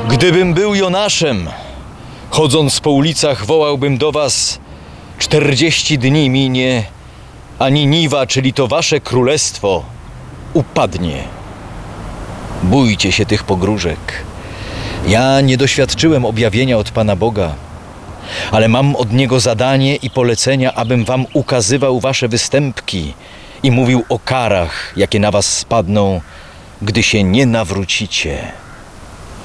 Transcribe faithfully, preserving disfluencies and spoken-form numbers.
Gdybym był Jonaszem, chodząc po ulicach, wołałbym do was: czterdzieści dni minie, a Niniwa, czyli to wasze królestwo, upadnie. Bójcie się tych pogróżek. Ja nie doświadczyłem objawienia od Pana Boga, ale mam od Niego zadanie i polecenia, abym wam ukazywał wasze występki i mówił o karach, jakie na was spadną, gdy się nie nawrócicie.